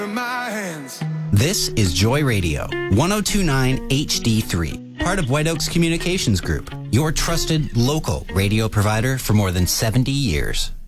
My hands. This is Joy Radio, 1029 HD3, part of White Oaks Communications Group, your trusted local radio provider for more than 70 years.